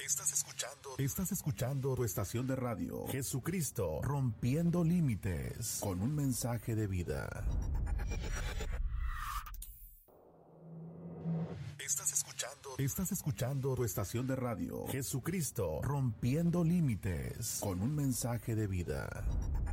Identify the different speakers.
Speaker 1: Estás escuchando tu estación de radio, Jesucristo, rompiendo límites, con un mensaje de vida. Estás escuchando tu estación de radio, Jesucristo, rompiendo límites, con un mensaje de vida.